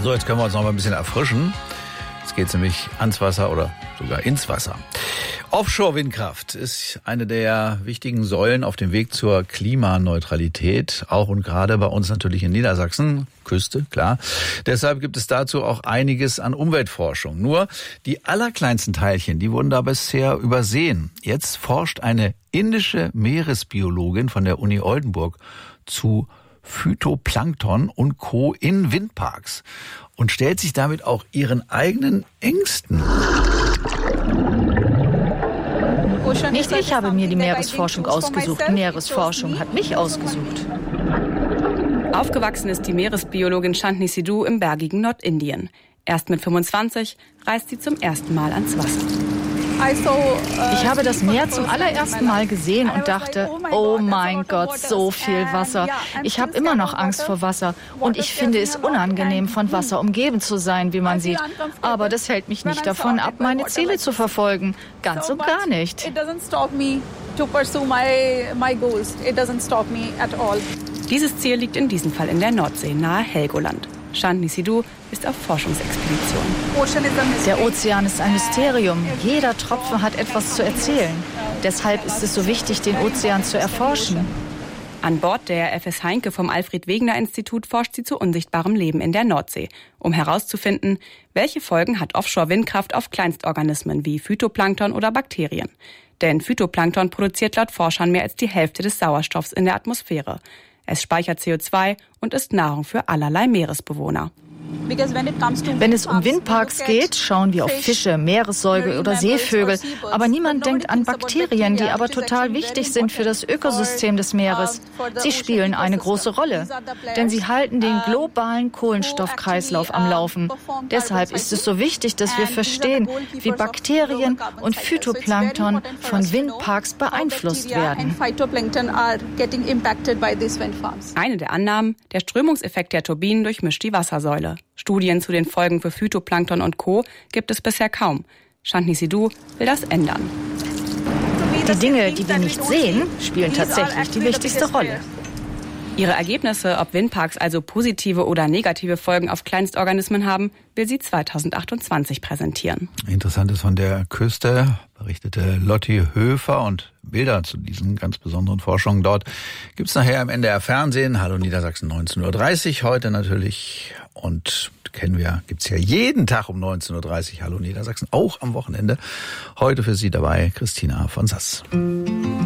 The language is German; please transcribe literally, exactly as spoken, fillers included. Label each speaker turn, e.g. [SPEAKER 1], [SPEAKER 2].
[SPEAKER 1] So, jetzt können wir uns noch mal ein bisschen erfrischen. Jetzt geht es nämlich ans Wasser oder sogar ins Wasser. Offshore-Windkraft ist eine der wichtigen Säulen auf dem Weg zur Klimaneutralität, auch und gerade bei uns natürlich in Niedersachsen, Küste, klar. Deshalb gibt es dazu auch einiges an Umweltforschung. Nur die allerkleinsten Teilchen, die wurden da bisher übersehen. Jetzt forscht eine indische Meeresbiologin von der Uni Oldenburg zu Phytoplankton und Co. in Windparks und stellt sich damit auch ihren eigenen Ängsten.
[SPEAKER 2] Nicht ich habe mir die Meeresforschung ausgesucht, die Meeresforschung hat mich ausgesucht.
[SPEAKER 3] Aufgewachsen ist die Meeresbiologin Shantni Sidhu im bergigen Nordindien. Erst mit fünfundzwanzig reist sie zum ersten Mal ans Wasser.
[SPEAKER 2] Ich habe das Meer zum allerersten Mal gesehen und dachte, oh mein Gott, so viel Wasser. Ich habe immer noch Angst vor Wasser und ich finde es unangenehm, von Wasser umgeben zu sein, wie man sieht. Aber das hält mich nicht davon ab, meine Ziele zu verfolgen. Ganz und gar nicht.
[SPEAKER 3] Dieses Ziel liegt in diesem Fall in der Nordsee, nahe Helgoland. Shantni Sidhu ist auf Forschungsexpedition.
[SPEAKER 2] Der Ozean ist ein Mysterium. Jeder Tropfen hat etwas zu erzählen. Deshalb ist es so wichtig, den Ozean zu erforschen.
[SPEAKER 3] An Bord der F S Heinke vom Alfred-Wegener-Institut forscht sie zu unsichtbarem Leben in der Nordsee, um herauszufinden, welche Folgen hat Offshore-Windkraft auf Kleinstorganismen wie Phytoplankton oder Bakterien. Denn Phytoplankton produziert laut Forschern mehr als die Hälfte des Sauerstoffs in der Atmosphäre. Es speichert C O zwei und ist Nahrung für allerlei Meeresbewohner.
[SPEAKER 2] Wenn es um Windparks geht, schauen wir auf Fische, Meeressäuge oder Seevögel. Aber niemand denkt an Bakterien, die aber total wichtig sind für das Ökosystem des Meeres. Sie spielen eine große Rolle, denn sie halten den globalen Kohlenstoffkreislauf am Laufen. Deshalb ist es so wichtig, dass wir verstehen, wie Bakterien und Phytoplankton von Windparks beeinflusst werden.
[SPEAKER 3] Eine der Annahmen, der Strömungseffekt der Turbinen durchmischt die Wassersäule. Studien zu den Folgen für Phytoplankton und Co. gibt es bisher kaum. Shantni Sidhu will das ändern.
[SPEAKER 2] Die Dinge, die wir nicht sehen, spielen tatsächlich die wichtigste Rolle.
[SPEAKER 3] Ihre Ergebnisse, ob Windparks also positive oder negative Folgen auf Kleinstorganismen haben, will sie zweitausendachtundzwanzig präsentieren.
[SPEAKER 1] Interessantes von der Küste berichtete Lotti Höfer und Bilder zu diesen ganz besonderen Forschungen dort gibt's nachher im N D R Fernsehen. Hallo Niedersachsen neunzehn Uhr dreißig heute natürlich. Und kennen wir, gibt's ja jeden Tag um neunzehn Uhr dreißig Hallo Niedersachsen, auch am Wochenende. Heute für Sie dabei Christina von Sass.